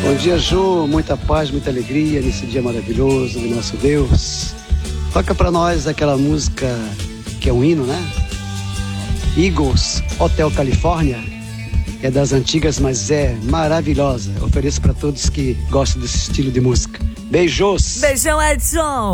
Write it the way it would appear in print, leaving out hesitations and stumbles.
Bom dia, Jô. Muita paz, muita alegria nesse dia maravilhoso do nosso Deus. Toca pra nós aquela música que é um hino, né? Eagles, Hotel California. É das antigas, mas é maravilhosa. Eu ofereço pra todos que gostam desse estilo de música. Beijos! Beijão, Edson!